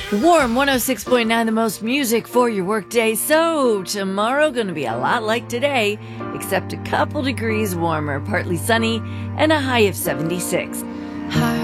Warm 106.9, the most music for your workday. So tomorrow going to be a lot like today, except a couple degrees warmer, partly sunny, and a high of 76.